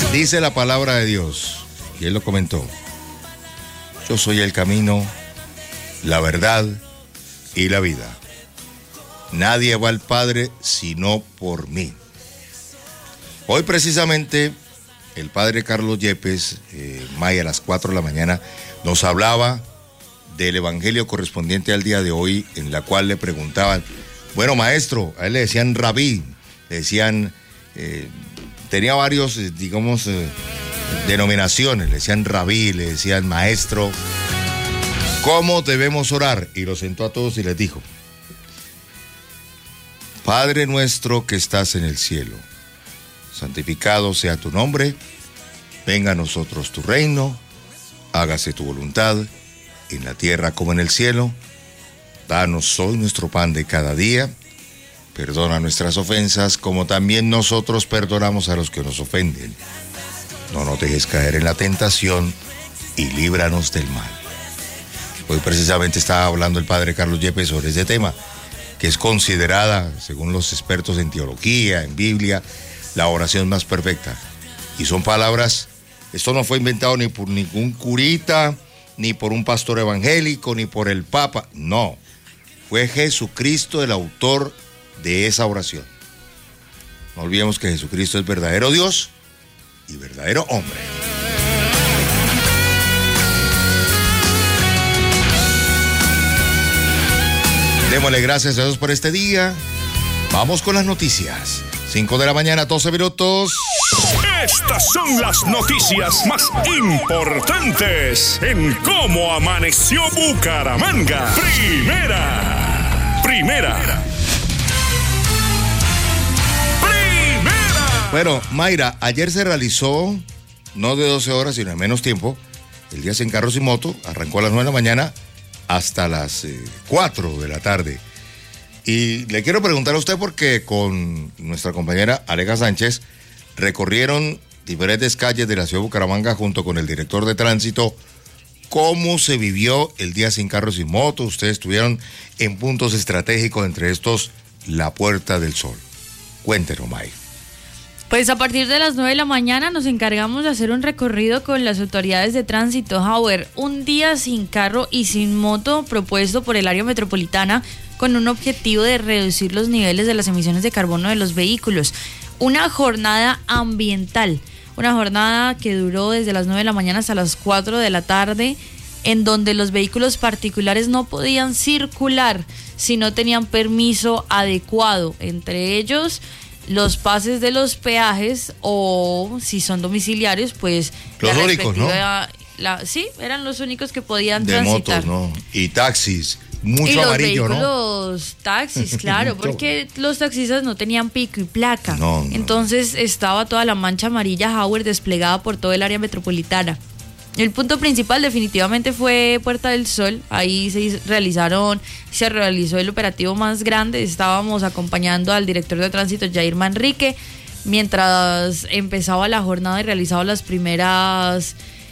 Dice la palabra de Dios, y él lo comentó: yo soy el camino, la verdad y la vida. Nadie va al Padre sino por mí. Hoy precisamente el padre Carlos Yepes, May, a las 4 de la mañana, nos hablaba del evangelio correspondiente al día de hoy, en la cual le preguntaban, bueno, maestro, a él le decían rabí, le decían, tenía varios, digamos, denominaciones, le decían rabí, le decían maestro, ¿cómo debemos orar? Y los sentó a todos y les dijo: Padre nuestro que estás en el cielo, santificado sea tu nombre, venga a nosotros tu reino, hágase tu voluntad, en la tierra como en el cielo. Danos hoy nuestro pan de cada día, perdona nuestras ofensas como también nosotros perdonamos a los que nos ofenden. No nos dejes caer en la tentación y líbranos del mal. Hoy precisamente estaba hablando el padre Carlos Yepes sobre ese tema, que es considerada, según los expertos en teología, en Biblia, la oración más perfecta. Y son palabras, esto no fue inventado ni por ningún curita, ni por un pastor evangélico, ni por el Papa, no. Fue Jesucristo el autor de esa oración. No olvidemos que Jesucristo es verdadero Dios y verdadero hombre. Démosle gracias a Dios por este día. Vamos con las noticias. 5 de la mañana, 12 minutos. Estas son las noticias más importantes en Cómo Amaneció Bucaramanga. Primera. Bueno, Mayra, ayer se realizó, no de 12 horas, sino en menos tiempo, el Día Sin Carros y Moto. Arrancó a las 9 de la mañana hasta las 4 de la tarde. Y le quiero preguntar a usted, porque con nuestra compañera Aleja Sánchez recorrieron diferentes calles de la ciudad de Bucaramanga junto con el director de tránsito. ¿Cómo se vivió el Día Sin Carros y Moto? Ustedes estuvieron en puntos estratégicos, entre estos la Puerta del Sol. Cuéntenos, May. Pues a partir de las 9 de la mañana nos encargamos de hacer un recorrido con las autoridades de tránsito. Howard, un día sin carro y sin moto propuesto por el área metropolitana con un objetivo de reducir los niveles de las emisiones de carbono de los vehículos. Una jornada ambiental, una jornada que duró desde las 9 de la mañana hasta las 4 de la tarde, en donde los vehículos particulares no podían circular si no tenían permiso adecuado, entre ellos los pases de los peajes, o si son domiciliarios, pues los únicos, ¿no? Sí, eran los únicos que podían de transitar. Motos, ¿no? Y taxis, mucho y amarillo, ¿no? Y los vehículos taxis, claro, porque los taxistas no tenían pico y placa. No. Entonces estaba toda la mancha amarilla Howard desplegada por todo el área metropolitana. El punto principal definitivamente fue Puerta del Sol. Ahí se realizó el operativo más grande. Estábamos acompañando al director de tránsito, Jair Manrique, mientras empezaba la jornada y realizaba los primeros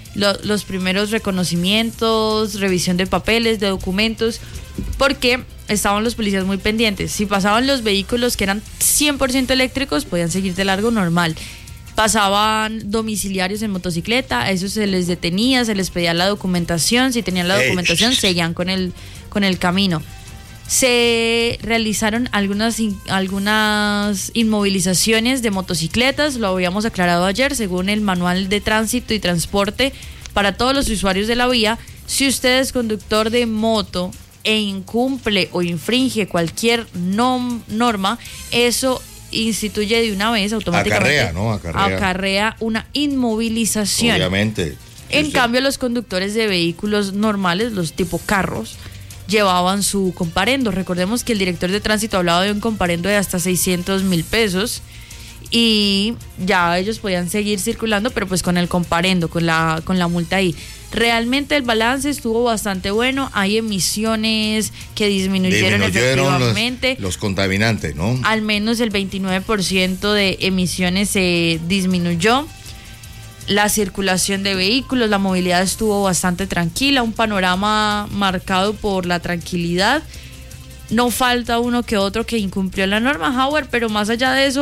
reconocimientos, revisión de papeles, de documentos, porque estaban los policías muy pendientes. Si pasaban los vehículos que eran 100% eléctricos, podían seguir de largo normal. Pasaban domiciliarios en motocicleta, a esos se les detenía, se les pedía la documentación. Si tenían la documentación, seguían con el camino. Se realizaron algunas inmovilizaciones de motocicletas, lo habíamos aclarado ayer, según el manual de tránsito y transporte para todos los usuarios de la vía. Si usted es conductor de moto e incumple o infringe cualquier norma, eso instituye de una vez automáticamente acarrea una inmovilización. Obviamente. En cambio, los conductores de vehículos normales, los tipo carros, llevaban su comparendo. Recordemos que el director de tránsito hablaba de un comparendo de hasta 600,000 pesos y ya ellos podían seguir circulando, pero pues con el comparendo, con la multa ahí. Realmente el balance estuvo bastante bueno. Hay emisiones que disminuyeron efectivamente. Los contaminantes, ¿no? Al menos el 29% de emisiones se disminuyó. La circulación de vehículos, la movilidad estuvo bastante tranquila, un panorama marcado por la tranquilidad. No falta uno que otro que incumplió la norma, Howard, pero más allá de eso,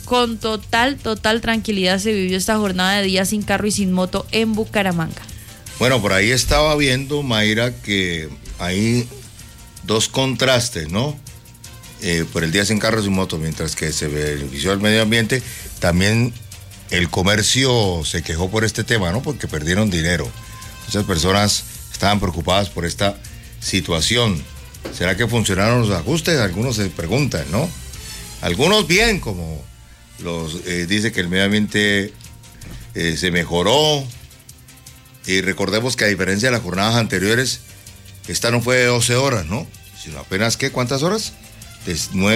con total tranquilidad se vivió esta jornada de día sin carro y sin moto en Bucaramanga. Bueno, por ahí estaba viendo, Mayra, que hay dos contrastes, ¿no? Por el día sin carro y sin moto, mientras que se benefició el medio ambiente, también el comercio se quejó por este tema, ¿no? Porque perdieron dinero. Muchas personas estaban preocupadas por esta situación. ¿Será que funcionaron los ajustes? Algunos se preguntan, ¿no? Algunos bien, como dice que el medio ambiente se mejoró. Y recordemos que a diferencia de las jornadas anteriores, esta no fue de 12 horas, ¿no? Sino apenas, ¿qué? ¿Cuántas horas? ¿De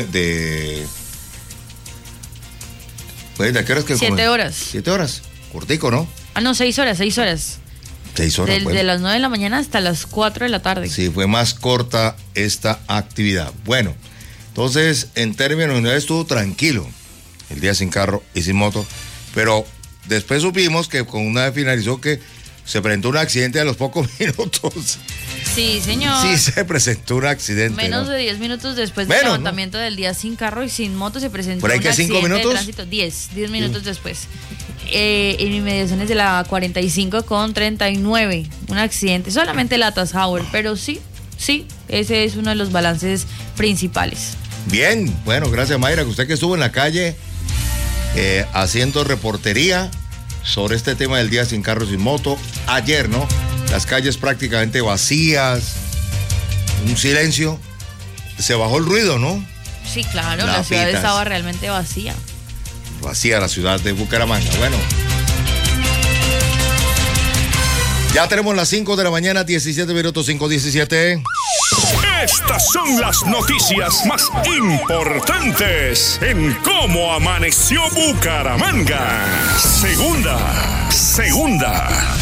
qué horas que 7 horas. 7 horas, cortico, ¿no? No, 6 horas. 6 horas, bueno. De las 9 de la mañana hasta las 4 de la tarde. Sí, fue más corta esta actividad. Bueno, entonces, en términos generales estuvo tranquilo el día sin carro y sin moto, pero después supimos que con una vez finalizó que se presentó un accidente a los pocos minutos. Sí, señor. Sí, se presentó un accidente. Menos ¿no? de 10 minutos después del levantamiento del día sin carro y sin moto se presentó ¿por ahí un que accidente 5 minutos? de tránsito. 10 minutos después. En inmediaciones de la 45 con 39. Un accidente, solamente latas, Howard, pero sí, ese es uno de los balances principales. Bien, bueno, gracias, Mayra, que usted que estuvo en la calle haciendo reportería sobre este tema del día sin carro y sin moto. Ayer, ¿no? Las calles prácticamente vacías, un silencio. Se bajó el ruido, ¿no? Sí, claro, la ciudad estaba realmente vacía. Vacía la ciudad de Bucaramanga. Bueno. Ya tenemos las 5 de la mañana, 17 minutos, 5:17. Estas son las noticias más importantes en Cómo Amaneció Bucaramanga. Segunda.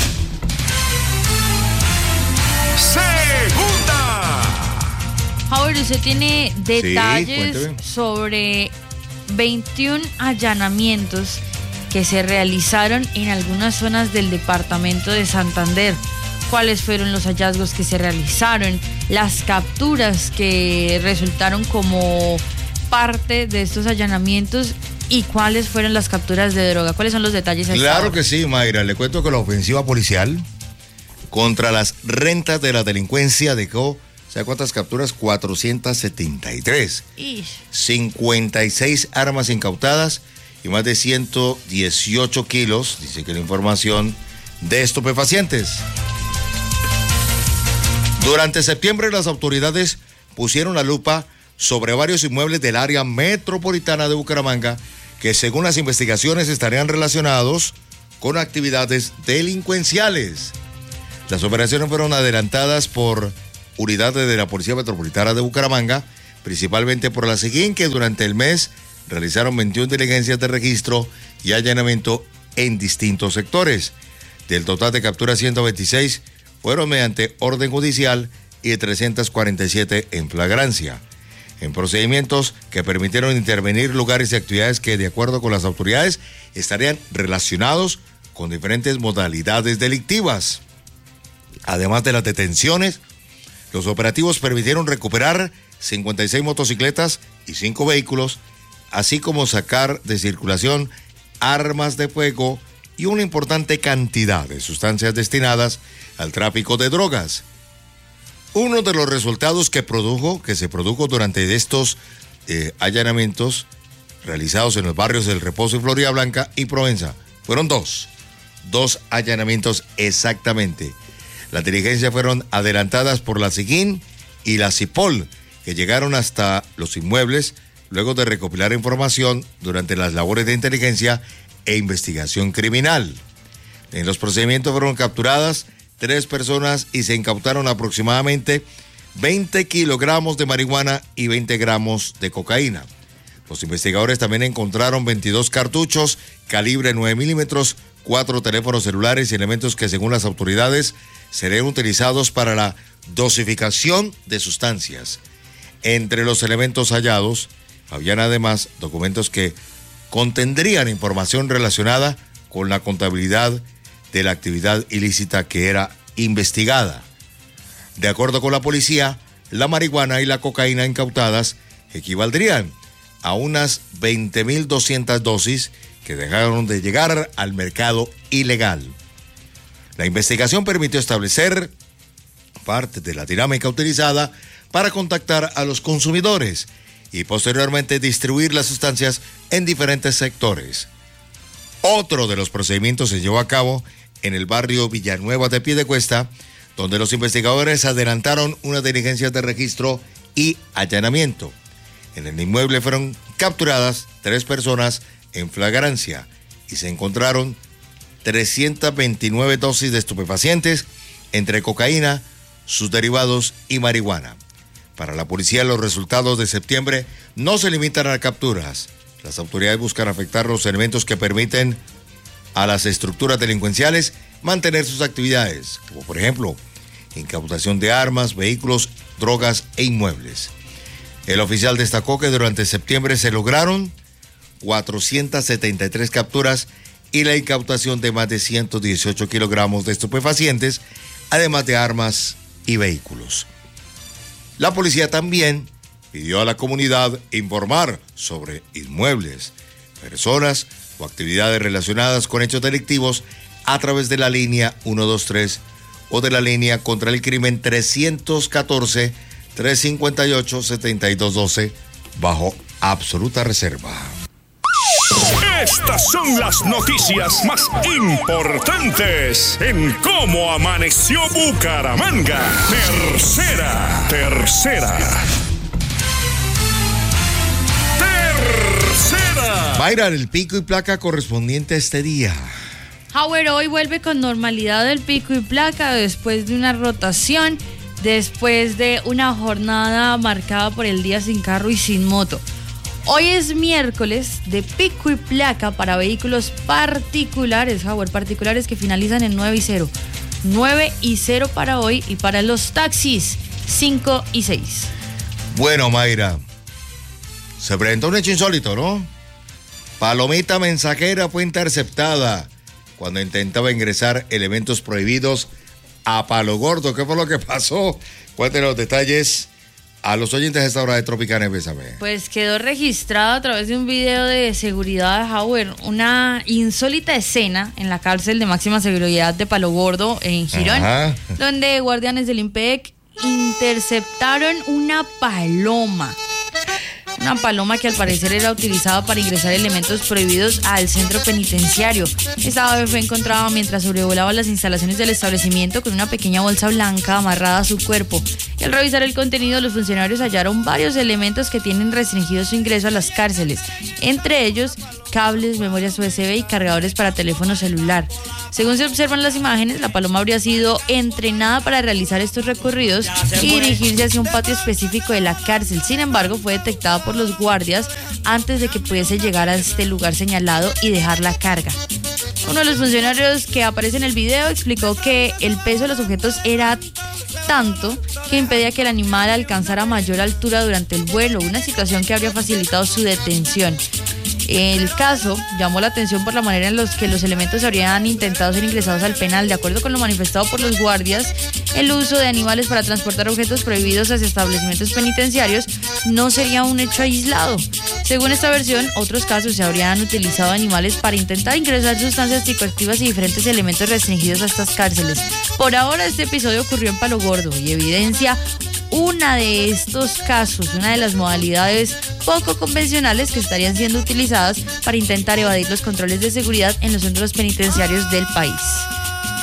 Howard, usted tiene detalles cuénteme. sobre 21 allanamientos que se realizaron en algunas zonas del departamento de Santander. ¿Cuáles fueron los hallazgos que se realizaron? Las capturas que resultaron como parte de estos allanamientos y cuáles fueron las capturas de droga. ¿Cuáles son los detalles? Claro que sí, Mayra. Le cuento que la ofensiva policial contra las rentas de la delincuencia dejó, ¿sabe cuántas capturas? 473. 56 armas incautadas y más de 118 kilos, dice que la información, de estupefacientes. Durante septiembre las autoridades pusieron la lupa sobre varios inmuebles del área metropolitana de Bucaramanga que según las investigaciones estarían relacionados con actividades delincuenciales. Las operaciones fueron adelantadas por unidades de la Policía Metropolitana de Bucaramanga, principalmente por la SIGIN, que durante el mes realizaron 21 diligencias de registro y allanamiento en distintos sectores. Del total de capturas, 126 fueron mediante orden judicial y 347 en flagrancia. En procedimientos que permitieron intervenir lugares y actividades que, de acuerdo con las autoridades, estarían relacionados con diferentes modalidades delictivas. Además de las detenciones, los operativos permitieron recuperar 56 motocicletas y 5 vehículos, así como sacar de circulación armas de fuego y una importante cantidad de sustancias destinadas al tráfico de drogas. Uno de los resultados que se produjo durante estos allanamientos realizados en los barrios del Reposo y Florida Blanca y Provenza fueron dos allanamientos exactamente. Las diligencias fueron adelantadas por la SIGIN y la CIPOL, que llegaron hasta los inmuebles luego de recopilar información durante las labores de inteligencia e investigación criminal. En los procedimientos fueron capturadas 3 personas y se incautaron aproximadamente 20 kilogramos de marihuana y 20 gramos de cocaína. Los investigadores también encontraron 22 cartuchos calibre 9 milímetros, 4 teléfonos celulares y elementos que, según las autoridades, serían utilizados para la dosificación de sustancias. Entre los elementos hallados, habían además documentos que contendrían información relacionada con la contabilidad de la actividad ilícita que era investigada. De acuerdo con la policía, la marihuana y la cocaína incautadas equivaldrían a unas 20.200 dosis que dejaron de llegar al mercado ilegal. La investigación permitió establecer parte de la dinámica utilizada para contactar a los consumidores y posteriormente distribuir las sustancias en diferentes sectores. Otro de los procedimientos se llevó a cabo en el barrio Villanueva de Piedecuesta, donde los investigadores adelantaron unas diligencias de registro y allanamiento. En el inmueble fueron capturadas 3 personas en flagrancia y se encontraron 329 dosis de estupefacientes entre cocaína, sus derivados y marihuana. Para la policía, los resultados de septiembre no se limitan a capturas. Las autoridades buscan afectar los elementos que permiten a las estructuras delincuenciales mantener sus actividades, como por ejemplo, incautación de armas, vehículos, drogas e inmuebles. El oficial destacó que durante septiembre se lograron 473 capturas y la incautación de más de 118 kilogramos de estupefacientes, además de armas y vehículos. La policía también pidió a la comunidad informar sobre inmuebles, personas o actividades relacionadas con hechos delictivos a través de la línea 123 o de la línea contra el crimen 314-358-7212 bajo absoluta reserva. Estas son las noticias más importantes en Cómo Amaneció Bucaramanga. Tercera. Mayra, el pico y placa correspondiente a este día. Howard, hoy vuelve con normalidad el pico y placa después de una rotación, después de una jornada marcada por el día sin carro y sin moto. Hoy es miércoles de pico y placa para vehículos particulares, Howard, particulares que finalizan en 9 y 0. 9 y 0 para hoy, y para los taxis 5 y 6. Bueno, Mayra, se presentó un hecho insólito, ¿no? Palomita mensajera fue interceptada cuando intentaba ingresar elementos prohibidos a Palo Gordo. ¿Qué fue lo que pasó? Cuéntenos los detalles a los oyentes de esta hora de Tropicana. Bésame. Pues quedó registrado a través de un video de seguridad de Howard una insólita escena en la cárcel de máxima seguridad de Palo Gordo en Girón, donde guardianes del IMPEC interceptaron una paloma. Una paloma que al parecer era utilizada para ingresar elementos prohibidos al centro penitenciario. Esta ave fue encontrada mientras sobrevolaba las instalaciones del establecimiento con una pequeña bolsa blanca amarrada a su cuerpo. Y al revisar el contenido, los funcionarios hallaron varios elementos que tienen restringido su ingreso a las cárceles, entre ellos cables, memorias USB y cargadores para teléfono celular. Según se observan las imágenes, la paloma habría sido entrenada para realizar estos recorridos y dirigirse hacia un patio específico de la cárcel. Sin embargo, fue detectada por los guardias antes de que pudiese llegar a este lugar señalado y dejar la carga. Uno de los funcionarios que aparece en el video explicó que el peso de los objetos era tanto que impedía que el animal alcanzara mayor altura durante el vuelo, una situación que habría facilitado su detención. El caso llamó la atención por la manera en la que los elementos habrían intentado ser ingresados al penal. De acuerdo con lo manifestado por los guardias, el uso de animales para transportar objetos prohibidos hacia establecimientos penitenciarios no sería un hecho aislado. Según esta versión, otros casos se habrían utilizado animales para intentar ingresar sustancias psicoactivas y diferentes elementos restringidos a estas cárceles. Por ahora, este episodio ocurrió en Palo Gordo y evidencia una de estos casos, una de las modalidades poco convencionales que estarían siendo utilizadas para intentar evadir los controles de seguridad en los centros penitenciarios del país.